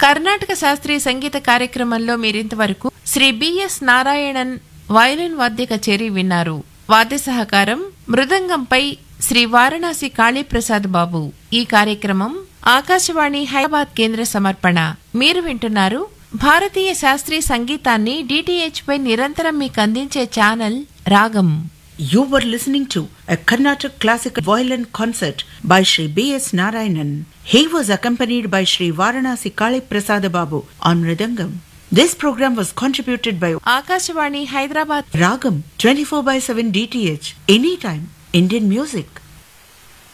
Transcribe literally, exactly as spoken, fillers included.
కర్ణాటక శాస్త్రీయ సంగీత కార్యక్రమంలో మీరింతవరకు శ్రీ బిఎస్ నారాయణన్ వయలిన్ వాద్య కచేరీ విన్నారు. వాద్య సహకారం మృదంగంపై శ్రీ వారణాసి కాళీప్రసాద్ బాబు. ఈ కార్యక్రమం ఆకాశవాణి హైదరాబాద్ కేంద్ర సమర్పణ. మీరు వింటున్నారు భారతీయ శాస్త్రీయ సంగీతాన్ని డిటిహెచ్ పై నిరంతరం మీకు అందించే ఛానల్ రాగం. You were listening to a Carnatic classical violin concert by Shri B S Narayanan. He was accompanied by Shri Varanasi Kali Prasada Babu on Mridangam. This program was contributed by Akashvani Hyderabad Ragam twenty-four by seven D T H. Anytime, Indian music.